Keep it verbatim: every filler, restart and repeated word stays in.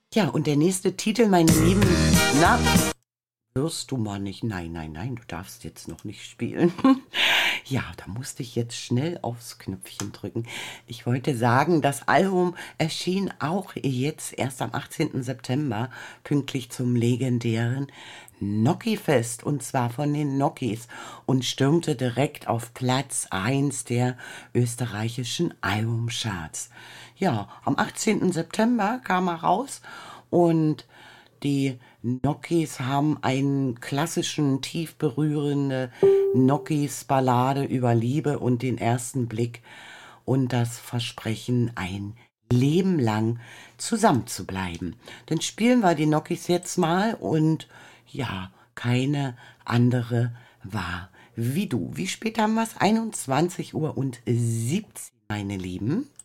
Ja, und der nächste Titel, meine Lieben, na, wirst du mal nicht. Nein, nein, nein, du darfst jetzt noch nicht spielen. Ja, da musste ich jetzt schnell aufs Knöpfchen drücken. Ich wollte sagen, das Album erschien auch jetzt erst am achtzehnten September, pünktlich zum legendären Gnocchi-Fest, und zwar von den Gnocchis, und stürmte direkt auf Platz eins der österreichischen Albumcharts. Ja, am achtzehnten September kam er raus, und die Gnocchis haben einen klassischen, tief berührende Gnocchis-Ballade über Liebe und den ersten Blick und das Versprechen, ein Leben lang zusammen zu bleiben. Dann spielen wir die Gnocchis jetzt mal, und ja, keine andere war wie du. Wie spät haben wir es? einundzwanzig Uhr und siebzehn, meine Lieben.